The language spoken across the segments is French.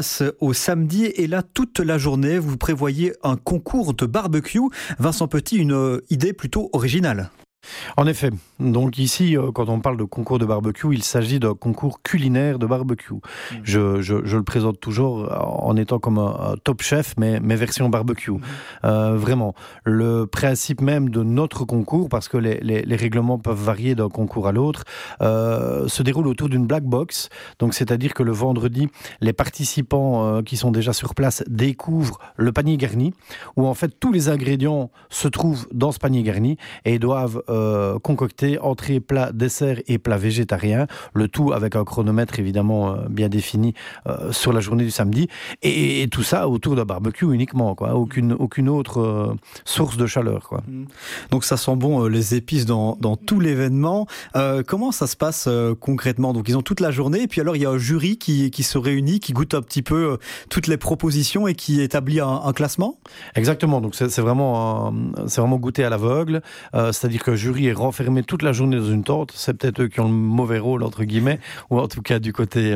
Au samedi et là toute la journée, vous prévoyez un concours de barbecue. Vincent Petit, une idée plutôt originale. En effet, donc ici, quand on parle de concours de barbecue, il s'agit d'un concours culinaire de barbecue. Je le présente toujours en étant comme un top chef, mais version barbecue. Vraiment, le principe même de notre concours, parce que les règlements peuvent varier d'un concours à l'autre, se déroule autour d'une black box. Donc, c'est-à-dire que le vendredi, les participants qui sont déjà sur place découvrent le panier garni, où en fait tous les ingrédients se trouvent dans ce panier garni et doivent concocter entrée, plat, dessert et plat végétarien, le tout avec un chronomètre évidemment bien défini sur la journée du samedi, et tout ça autour d'un barbecue uniquement, quoi. Aucune autre source de chaleur, quoi. Donc ça sent bon les épices dans tout l'événement. Comment ça se passe concrètement? Donc ils ont toute la journée et puis alors il y a un jury qui se réunit, qui goûte un petit peu toutes les propositions et qui établit un classement? Exactement, donc c'est vraiment goûter à l'aveugle, c'est-à-dire que le jury est renfermé toute la journée dans une tente. C'est peut-être eux qui ont le mauvais rôle entre guillemets, ou en tout cas du côté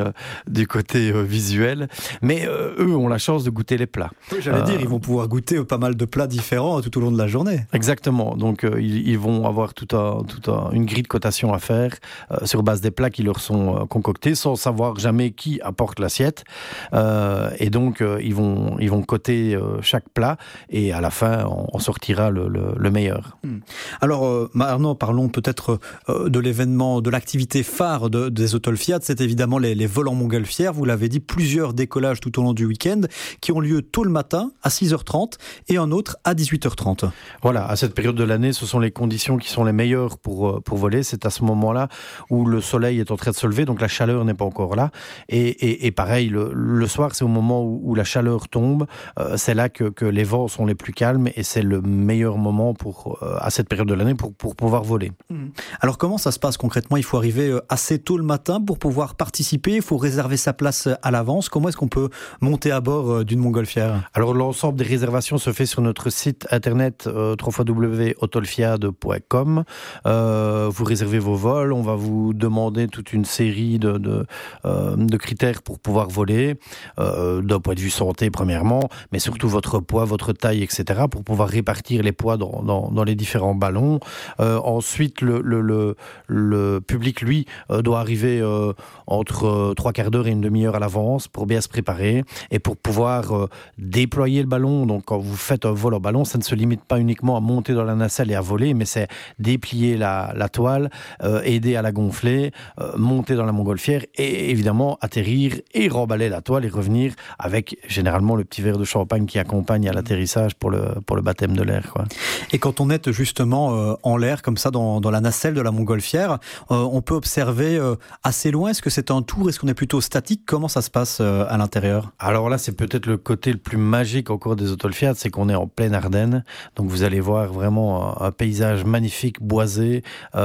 visuel, mais eux ont la chance de goûter les plats. Oui, j'allais dire, ils vont pouvoir goûter pas mal de plats différents tout au long de la journée. Exactement, donc ils vont avoir une grille de cotation à faire sur base des plats qui leur sont concoctés, sans savoir jamais qui apporte l'assiette, et donc ils vont coter chaque plat, et à la fin on sortira le meilleur. Alors maintenant parlons peut-être de l'événement, de l'activité phare des Autolfiades, c'est évidemment les vols en montgolfière. Vous l'avez dit, plusieurs décollages tout au long du week-end qui ont lieu tôt le matin à 6h30 et un autre à 18h30. Voilà, à cette période de l'année, ce sont les conditions qui sont les meilleures pour voler. C'est à ce moment-là où le soleil est en train de se lever, donc la chaleur n'est pas encore là. Et pareil, le soir, c'est au moment où la chaleur tombe. C'est là que les vents sont les plus calmes et c'est le meilleur moment à cette période de l'année pour pouvoir voler. Alors comment ça se passe concrètement? Il faut arriver assez tôt le matin pour pouvoir participer, il faut réserver sa place à l'avance. Comment est-ce qu'on peut monter à bord d'une montgolfière? Alors l'ensemble des réservations se fait sur notre site internet www.autolfiade.com. Vous réservez vos vols, on va vous demander toute une série de critères pour pouvoir voler, d'un point de vue santé premièrement, mais surtout votre poids, votre taille, etc., pour pouvoir répartir les poids dans les différents ballons. Ensuite, le public, lui, doit arriver entre 3/4 d'heure et une demi-heure à l'avance pour bien se préparer et pour pouvoir déployer le ballon. Donc, quand vous faites un vol en ballon, ça ne se limite pas uniquement à monter dans la nacelle et à voler, mais c'est déplier la toile, aider à la gonfler, monter dans la montgolfière et évidemment atterrir et remballer la toile et revenir avec généralement le petit verre de champagne qui accompagne à l'atterrissage pour le baptême de l'air, quoi. Et quand on est justement en l'air comme ça dans la nacelle de la montgolfière, on peut observer assez loin. Est-ce que c'est un tour? Est-ce qu'on est plutôt statique? Comment ça se passe à l'intérieur? Alors là, c'est peut-être le côté le plus magique encore des Autolfiades, c'est qu'on est en pleine Ardennes. Donc vous allez voir vraiment un paysage magnifique, boisé,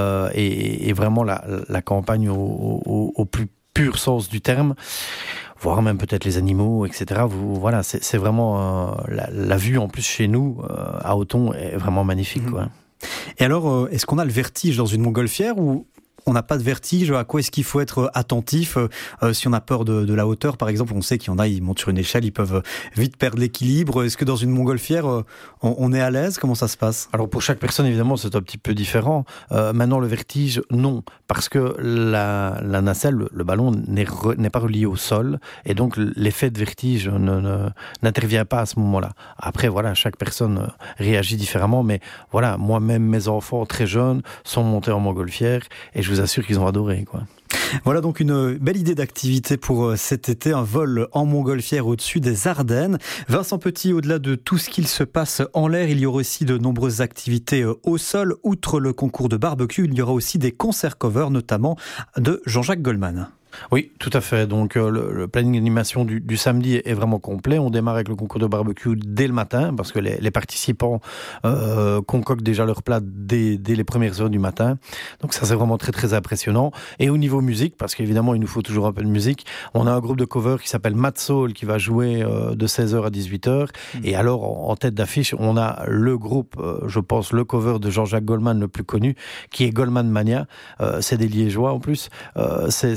et vraiment la campagne au plus pur sens du terme, voire même peut-être les animaux, etc. Voilà, c'est vraiment la vue en plus chez nous à Othon est vraiment magnifique, quoi. Et alors, est-ce qu'on a le vertige dans une montgolfière ou on n'a pas de vertige? À quoi est-ce qu'il faut être attentif si on a peur de la hauteur, par exemple? On sait qu'il y en a, ils montent sur une échelle, ils peuvent vite perdre l'équilibre. Est-ce que dans une montgolfière, on est à l'aise? Comment ça se passe? Alors pour chaque personne, évidemment, c'est un petit peu différent. Maintenant, le vertige, non, parce que la nacelle, le ballon n'est pas relié au sol, et donc l'effet de vertige n'intervient pas à ce moment-là. Après, voilà, chaque personne réagit différemment, mais voilà, moi-même, mes enfants très jeunes sont montés en montgolfière, et je vous assure qu'ils ont adoré, quoi. Voilà donc une belle idée d'activité pour cet été, un vol en montgolfière au-dessus des Ardennes. Vincent Petit, au-delà de tout ce qu'il se passe en l'air, il y aura aussi de nombreuses activités au sol. Outre le concours de barbecue, il y aura aussi des concerts covers, notamment de Jean-Jacques Goldman. Oui, tout à fait. Donc le planning d'animation du samedi est vraiment complet. On démarre avec le concours de barbecue dès le matin parce que les participants concoctent déjà leur plat dès les premières heures du matin. Donc ça, c'est vraiment très très impressionnant. Et au niveau musique, parce qu'évidemment il nous faut toujours un peu de musique, on a un groupe de cover qui s'appelle Mad Soul qui va jouer de 16h à 18h. Et alors en tête d'affiche, on a le groupe, je pense le cover de Jean-Jacques Goldman le plus connu, qui est Goldman Mania. C'est des Liégeois en plus. C'est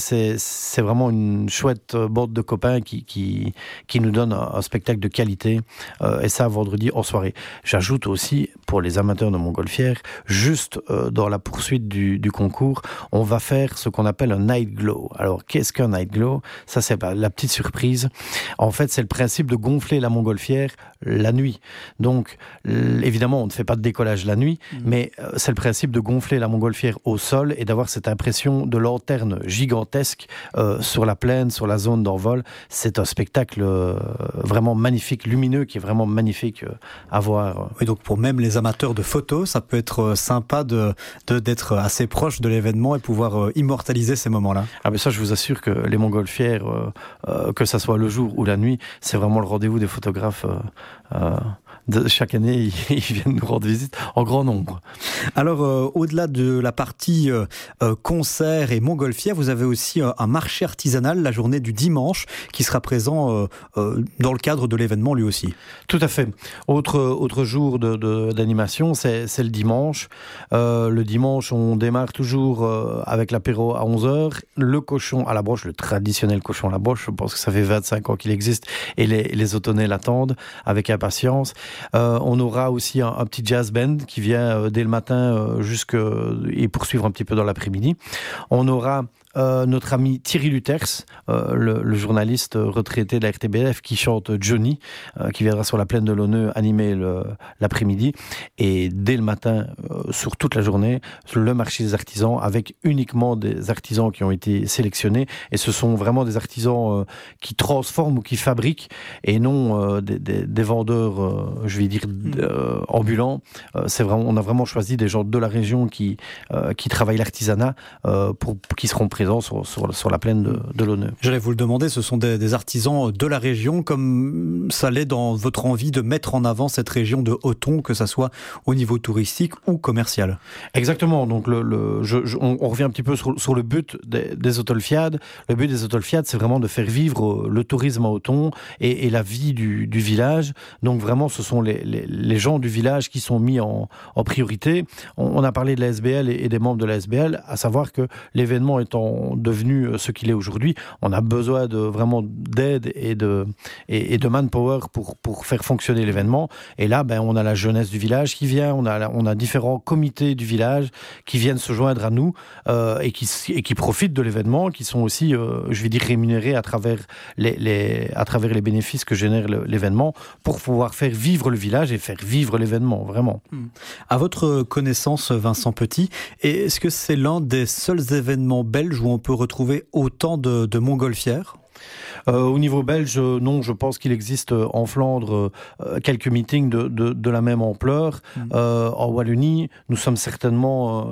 c'est vraiment une chouette bande de copains qui nous donne un spectacle de qualité, et ça vendredi en soirée. J'ajoute aussi, pour les amateurs de montgolfière, juste dans la poursuite du concours, on va faire ce qu'on appelle un night glow. Alors, qu'est-ce qu'un night glow? Ça, c'est la petite surprise. En fait, c'est le principe de gonfler la montgolfière la nuit. Donc, évidemment, on ne fait pas de décollage la nuit, mais c'est le principe de gonfler la montgolfière au sol et d'avoir cette impression de lanterne gigantesque sur la plaine, sur la zone d'envol. C'est un spectacle vraiment magnifique, lumineux, qui est vraiment magnifique à voir. Oui, donc pour même les amateurs de photos, ça peut être sympa d'être assez proche de l'événement et pouvoir immortaliser ces moments-là. Ah mais ça, je vous assure que les montgolfières, que ça soit le jour ou la nuit, c'est vraiment le rendez-vous des photographes. Chaque année, ils viennent nous rendre visite en grand nombre. Alors, au-delà de la partie concert et montgolfière, vous avez aussi un marché artisanal la journée du dimanche qui sera présent dans le cadre de l'événement lui aussi. Tout à fait. Autre jour d'animation, c'est le dimanche. Le dimanche, on démarre toujours avec l'apéro à 11h. Le cochon à la broche, le traditionnel cochon à la broche, je pense que ça fait 25 ans qu'il existe et les Autonais l'attendent avec impatience. On aura aussi un petit jazz band qui vient dès le matin et poursuivre un petit peu dans l'après-midi. On aura notre ami Thierry Luters, le journaliste retraité de la RTBF qui chante Johnny, qui viendra sur la plaine de Launeux animer l'après-midi. Et dès le matin, sur toute la journée, le marché des artisans avec uniquement des artisans qui ont été sélectionnés. Et ce sont vraiment des artisans qui transforment ou qui fabriquent et non des vendeurs, je vais dire, ambulants. On a vraiment choisi des gens de la région qui travaillent l'artisanat qui seront présents sur la plaine de Launeux. J'allais vous le demander, ce sont des artisans de la région, comme ça l'est dans votre envie de mettre en avant cette région de Othon, que ça soit au niveau touristique ou commercial. Exactement, donc on revient un petit peu sur le but des Autolfiades. Le but des Autolfiades, c'est vraiment de faire vivre le tourisme à Othon et la vie du village. Donc vraiment, ce sont les gens du village qui sont mis en priorité. On a parlé de la SBL et des membres de la SBL, à savoir que l'événement étant devenu ce qu'il est aujourd'hui, on a besoin vraiment d'aide et de manpower pour faire fonctionner l'événement. Et là, on a la jeunesse du village qui vient, on a différents comités du village qui viennent se joindre à nous et qui profitent de l'événement, qui sont aussi, je vais dire, rémunérés à travers les bénéfices que génère l'événement pour pouvoir faire vivre le village et faire vivre l'événement, vraiment. À votre connaissance, Vincent Petit, est-ce que c'est l'un des seuls événements belges où on peut retrouver autant de montgolfières? Au niveau belge, non, je pense qu'il existe en Flandre quelques meetings de la même ampleur. En Wallonie, nous sommes certainement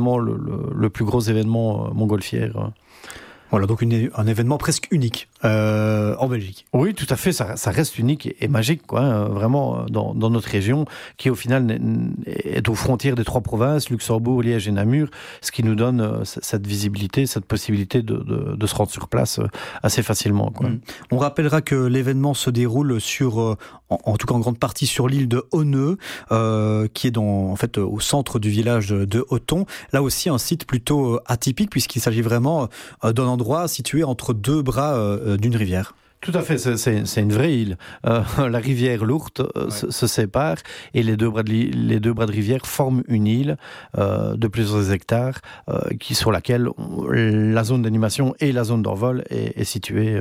le plus gros événement montgolfière. Voilà, donc un événement presque unique en Belgique. Oui, tout à fait, ça reste unique et magique, quoi, vraiment, dans notre région, qui au final est aux frontières des 3 provinces, Luxembourg, Liège et Namur, ce qui nous donne cette visibilité, cette possibilité de se rendre sur place assez facilement, quoi. On rappellera que l'événement se déroule en tout cas en grande partie sur l'île de Honneux, qui est au centre du village de Othon. Là aussi, un site plutôt atypique, puisqu'il s'agit vraiment d'un endroit situé entre 2 bras d'une rivière. Tout à fait, c'est une vraie île. La rivière Lourdes se sépare et les deux bras de rivière forment une île de plusieurs hectares sur laquelle la zone d'animation et la zone d'envol est située.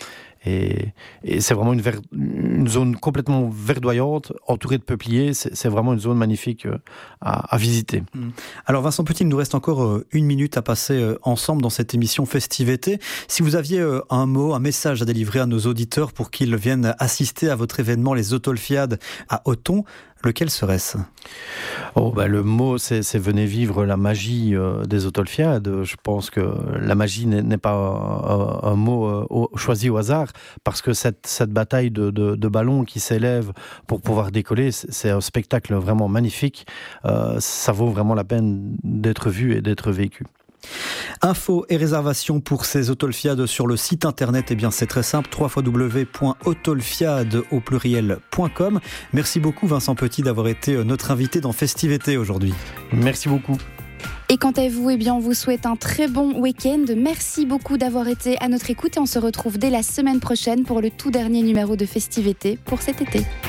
Et c'est vraiment une zone complètement verdoyante, entourée de peupliers. C'est vraiment une zone magnifique à visiter. Alors Vincent Petit, il nous reste encore 1 minute à passer ensemble dans cette émission Festive-été. Si vous aviez un message à délivrer à nos auditeurs pour qu'ils viennent assister à votre événement, les Autolfiades à Othon, lequel serait-ce ? Le mot, c'est venez vivre la magie des Autolfiades. Je pense que la magie n'est pas un mot choisi au hasard, parce que cette bataille de ballons qui s'élève pour pouvoir décoller, c'est un spectacle vraiment magnifique. Ça vaut vraiment la peine d'être vu et d'être vécu. Infos et réservations pour ces Autolfiades sur le site internet, c'est très simple, www.autolfiades.com. Merci beaucoup Vincent Petit d'avoir été notre invité dans Festive-été aujourd'hui. Merci beaucoup. Et quant à vous, on vous souhaite un très bon week-end. Merci beaucoup d'avoir été à notre écoute et on se retrouve dès la semaine prochaine pour le tout dernier numéro de Festivité pour cet été.